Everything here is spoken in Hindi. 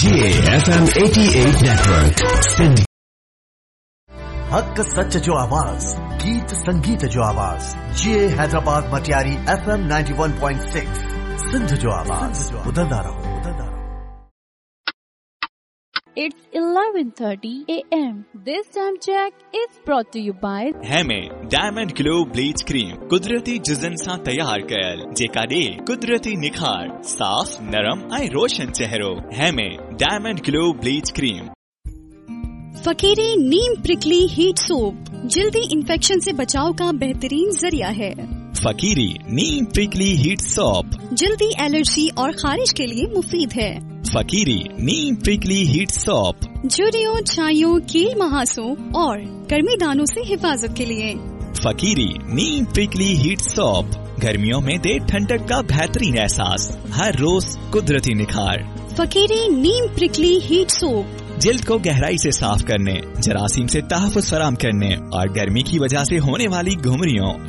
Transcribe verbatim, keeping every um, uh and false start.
J F M eighty-eight Network. Sindh. हक सच जो आवाज, गीत संगीत जो आवाज, ये Hyderabad Matiari F M ninety-one point six, Sindh जो आवाज, बदलता रहो, बदलता रहो। It's eleven thirty a m This time check is brought to you by हेमे diamond glow bleach cream कुदरती जिजन सां तैयार कयल जेका ॾे कुदरती निखार साफ नरम ऐं रोशन चेहरो। हेमे डायमंड ग्लो ब्लीच क्रीम। फकीरी नीम प्रिकली हीट सोप जल्दी इन्फेक्शन से बचाव का बेहतरीन जरिया है। फकीरी नीम प्रिकली हीट सोप जल्दी एलर्जी और खारिश के लिए मुफीद है। फकीरी नीम प्रिकली हीट सोप झुर्रियों, छाइयों, कील महासों और गर्मी दानों से हिफाजत के लिए। फकीरी नीम प्रिकली हीट सोप गर्मियों में दे ठंडक का बेहतरीन एहसास, हर रोज कुदरती निखार। फकीरी नीम प्रिकली हीट सोप जिल्द को गहराई से साफ करने, जरासीम से तहफ़्फ़ुज़ फराहम करने और गर्मी की वजह से होने वाली घुमरियों,